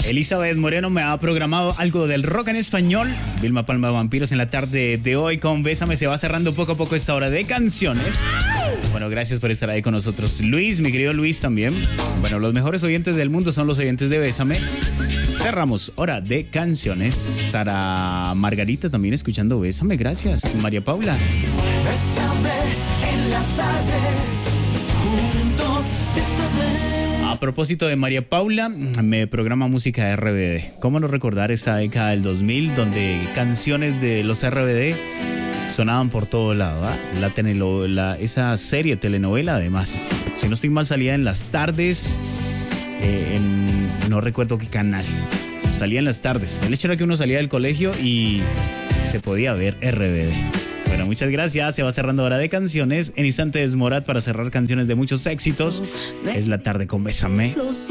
Elizabeth Moreno me ha programado algo del rock en español. Vilma Palma Vampiros en la tarde de hoy con Bésame. Se va cerrando poco a poco esta hora de canciones. Bueno, gracias por estar ahí con nosotros. Luis, mi querido Luis también. Bueno, los mejores oyentes del mundo son los oyentes de Bésame. Cerramos hora de canciones. Sara Margarita también escuchando Bésame. Gracias. María Paula. Bésame en la tarde, juntos, bésame. A propósito de María Paula, me programa música de RBD. ¿Cómo no recordar esa década del 2000 donde canciones de los RBD sonaban por todo lado? Esa serie telenovela, además, si no estoy mal, salía en las tardes, no recuerdo qué canal. Salía en las tardes. El hecho era que uno salía del colegio y se podía ver RBD. Bueno, muchas gracias. Se va cerrando hora de canciones. En instantes, Morat para cerrar canciones de muchos éxitos. Es la tarde con Bésame.